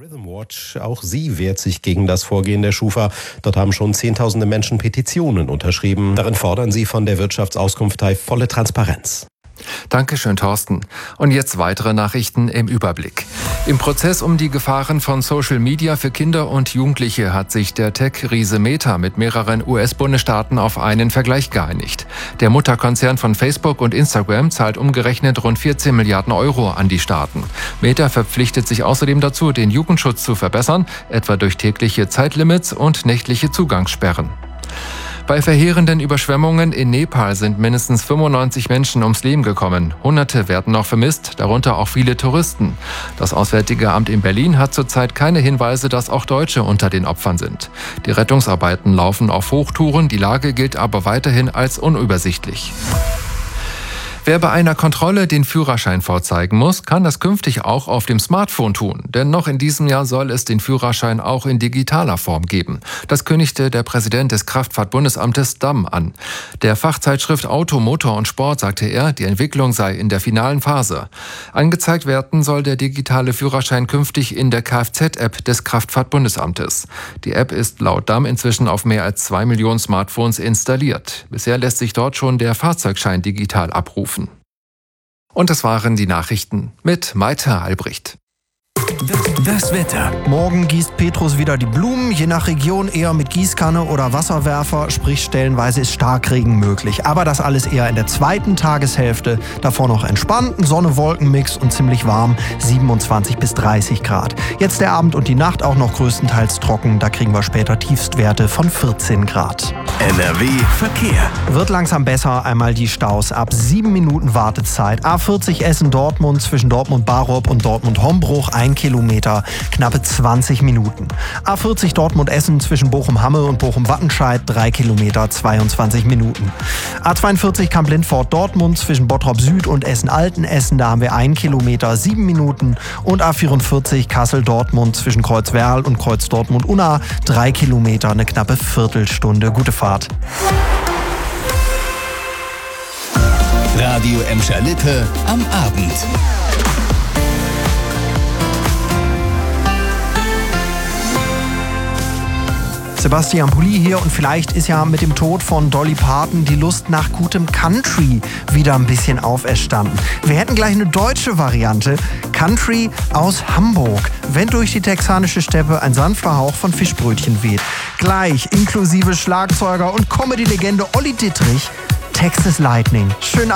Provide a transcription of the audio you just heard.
Rhythm Watch, auch sie wehrt sich gegen das Vorgehen der Schufa. Dort haben schon Zehntausende Menschen Petitionen unterschrieben. Darin fordern sie von der Wirtschaftsauskunftei volle Transparenz. Dankeschön, Thorsten. Und jetzt weitere Nachrichten im Überblick. Im Prozess um die Gefahren von Social Media für Kinder und Jugendliche hat sich der Tech-Riese Meta mit mehreren US-Bundesstaaten auf einen Vergleich geeinigt. Der Mutterkonzern von Facebook und Instagram zahlt umgerechnet rund 14 Milliarden Euro an die Staaten. Meta verpflichtet sich außerdem dazu, den Jugendschutz zu verbessern, etwa durch tägliche Zeitlimits und nächtliche Zugangssperren. Bei verheerenden Überschwemmungen in Nepal sind mindestens 95 Menschen ums Leben gekommen. Hunderte werden noch vermisst, darunter auch viele Touristen. Das Auswärtige Amt in Berlin hat zurzeit keine Hinweise, dass auch Deutsche unter den Opfern sind. Die Rettungsarbeiten laufen auf Hochtouren, die Lage gilt aber weiterhin als unübersichtlich. Wer bei einer Kontrolle den Führerschein vorzeigen muss, kann das künftig auch auf dem Smartphone tun. Denn noch in diesem Jahr soll es den Führerschein auch in digitaler Form geben. Das kündigte der Präsident des Kraftfahrt-Bundesamtes Damm an. Der Fachzeitschrift Auto, Motor und Sport sagte er, die Entwicklung sei in der finalen Phase. Angezeigt werden soll der digitale Führerschein künftig in der Kfz-App des Kraftfahrt-Bundesamtes. Die App ist laut Damm inzwischen auf mehr als 2 Millionen Smartphones installiert. Bisher lässt sich dort schon der Fahrzeugschein digital abrufen. Und das waren die Nachrichten mit Maite Albrecht. Das Wetter. Morgen gießt Petrus wieder die Blumen, je nach Region eher mit Gießkanne oder Wasserwerfer, sprich stellenweise ist Starkregen möglich. Aber das alles eher in der zweiten Tageshälfte. Davor noch entspannt, ein Sonne-Wolken-Mix und ziemlich warm, 27 bis 30 Grad. Jetzt der Abend und die Nacht auch noch größtenteils trocken, da kriegen wir später Tiefstwerte von 14 Grad. NRW Verkehr. Wird langsam besser, einmal die Staus ab 7 Minuten Wartezeit. A40 Essen-Dortmund zwischen Dortmund-Barup und Dortmund-Hombruch 1 Kilometer, knappe 20 Minuten. A40 Dortmund-Essen zwischen Bochum-Hamme und Bochum-Wattenscheid 3 Kilometer, 22 Minuten. A42 Kamp-Lindfort-Dortmund zwischen Bottrop-Süd und Essen-Altenessen, da haben wir 1 Kilometer, 7 Minuten. Und A44 Kassel-Dortmund zwischen Kreuzwerl und Kreuz-Dortmund-Unna 3 Kilometer, eine knappe Viertelstunde. Gute Fahrt. Radio Emscher-Lippe am Abend. Sebastian Pulli hier und vielleicht ist ja mit dem Tod von Dolly Parton die Lust nach gutem Country wieder ein bisschen auferstanden. Wir hätten gleich eine deutsche Variante, Country aus Hamburg, wenn durch die texanische Steppe ein sanfter Hauch von Fischbrötchen weht. Gleich inklusive Schlagzeuger und Comedy-Legende Olli Dittrich, Texas Lightning. Schönen